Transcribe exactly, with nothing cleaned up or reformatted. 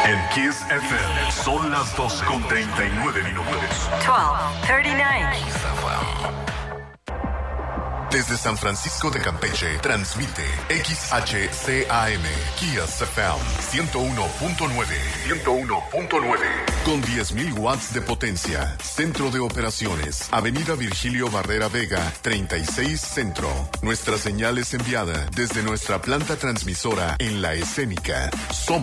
En Kiss F M son las doce con treinta y nueve minutos. doce treinta y nueve. Desde San Francisco de Campeche, transmite X H C A M, Kiss F M, ciento uno punto nueve. ciento uno punto nueve. Con diez mil watts de potencia. Centro de operaciones. Avenida Virgilio Barrera Vega, treinta y seis Centro. Nuestra señal es enviada desde nuestra planta transmisora en La Escénica. Somos